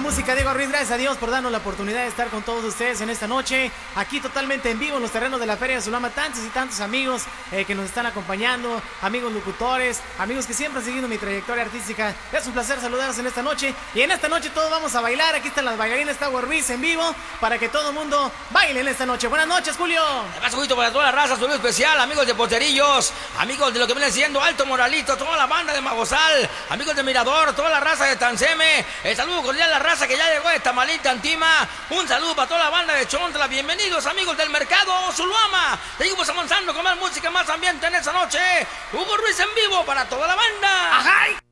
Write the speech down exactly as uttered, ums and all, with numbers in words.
música, Diego Ruiz, gracias a Dios por darnos la oportunidad de estar con todos ustedes en esta noche, aquí totalmente en vivo en los terrenos de la Feria de Sulama. Tantos y tantos amigos eh, que nos están acompañando, amigos locutores, amigos que siempre han seguido mi trayectoria artística. Es un placer saludarlos en esta noche, y en esta noche todos vamos a bailar. Aquí están las bailarinas Tower Ruiz en vivo para que todo el mundo baile en esta noche. Buenas noches, Julio. Además, Julito, para toda la raza, saludo especial, amigos de Posterillos, amigos de lo que viene siendo Alto Moralito, toda la banda de Magosal, amigos de Mirador, toda la raza de Tanceme, el saludo cordial a la raza que ya llegó de Tamalita, Antima, un saludo para toda la banda de Chontla. Bienvenidos, amigos del mercado Zuluama. Seguimos avanzando con más música, más ambiente en esta noche. Hugo Ruiz en vivo para toda la banda. ¡Ajá!